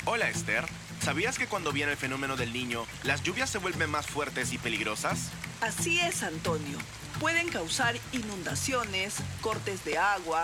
Hola Esther, ¿sabías que cuando viene el fenómeno del Niño, las lluvias se vuelven más fuertes y peligrosas? Así es, Antonio. Pueden causar inundaciones, cortes de agua,